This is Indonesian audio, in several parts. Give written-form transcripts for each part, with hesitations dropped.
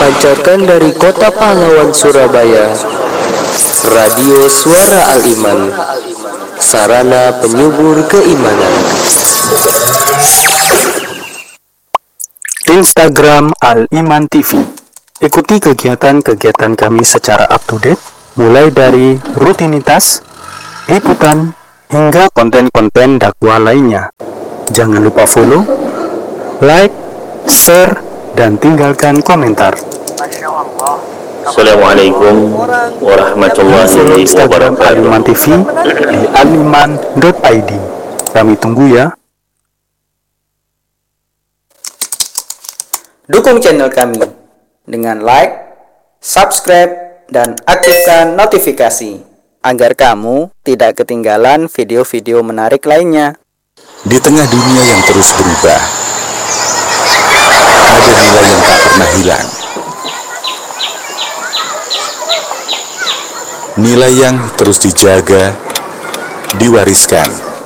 Pancarkan dari kota pahlawan Surabaya, Radio Suara Al-Iman, sarana penyubur keimanan. Instagram Al-Iman TV. Ikuti kegiatan-kegiatan kami secara up to date, mulai dari rutinitas, liputan, hingga konten-konten dakwah lainnya. Jangan lupa follow, like, share, dan tinggalkan komentar. Assalamualaikum warahmatullahi Instagram wabarakatuh. Al-Iman TV di aliman.id. Kami tunggu ya. Dukung channel kami dengan like, subscribe, dan aktifkan notifikasi agar kamu tidak ketinggalan video-video menarik lainnya. Di tengah dunia yang terus berubah, ada nilai yang tak pernah hilang. Nilai yang terus dijaga, diwariskan.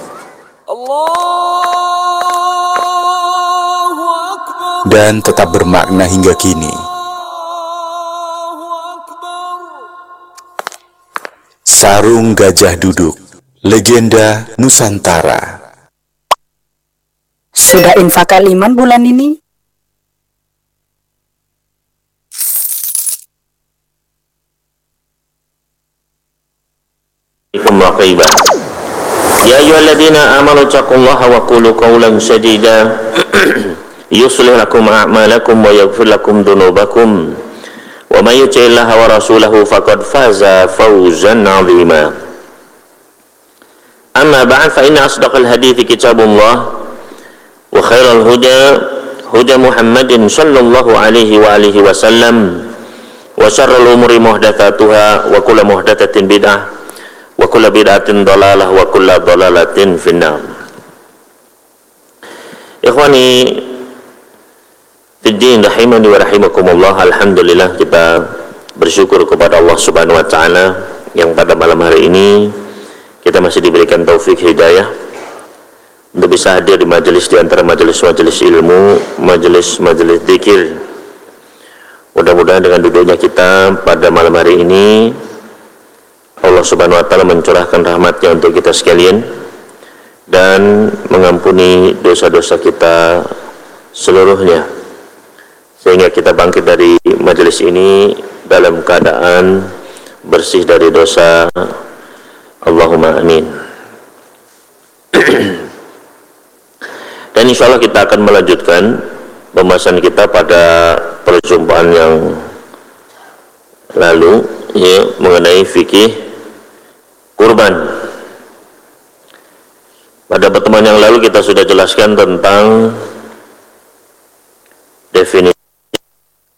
Dan tetap bermakna hingga kini. Sarung Gajah Duduk, legenda Nusantara. Sudah infak Al-Iman bulan ini? Ya ayyuhalladzina amanu taqullaha wa qulu qawlan sadida yuslih lakum a'malakum wa yaghfir lakum dhunubakum wa may yuti'illaha wa rasulahu faqad faza fawzan 'azima. Amma ba'd, fa inna asdaqal hadithi kitabullah wa khairal huda huda Muhammadin sallallahu alaihi wa alihi wasallam wa syarrul umuri muhdatsatuha wa kullu muhdatsatin bid'ah wa kullu bid'atin dhalalah wa kullu dhalalatin finnar. Ikhwani fiddin rahimani wa rahimakumullah, alhamdulillah kita bersyukur kepada Allah Subhanahu wa taala yang pada malam hari ini kita masih diberikan taufik hidayah untuk bisa hadir di majelis, di antara majelis-majelis ilmu, majelis-majelis dzikir. Mudah-mudahan dengan duduknya kita pada malam hari ini Allah Subhanahu wa taala mencurahkan rahmatnya untuk kita sekalian dan mengampuni dosa-dosa kita seluruhnya, sehingga kita bangkit dari majelis ini dalam keadaan bersih dari dosa. Allahumma amin. Dan insya Allah kita akan melanjutkan pembahasan kita pada perjumpaan yang lalu, ya, mengenai fikih kurban. Pada pertemuan yang lalu kita sudah jelaskan tentang definisi